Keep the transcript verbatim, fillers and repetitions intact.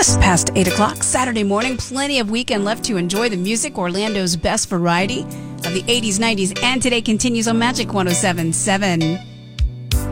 Just past eight o'clock Saturday morning. Plenty of weekend left to enjoy the music. Orlando's best variety of the eighties, nineties, and today continues on Magic one oh seven point seven.